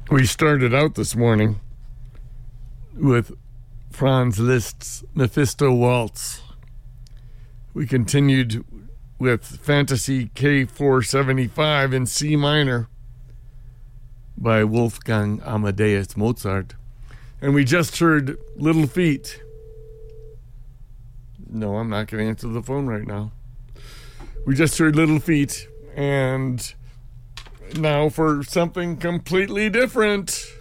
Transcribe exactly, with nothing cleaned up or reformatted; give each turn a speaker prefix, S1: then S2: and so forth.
S1: We started out this morning with Franz Liszt's Mephisto Waltz. We continued with Fantasy K four seventy-five in C minor by Wolfgang Amadeus Mozart. And we just heard Little Feat. No, I'm not going to answer the phone right now. We just heard Little Feat, and now for something completely different.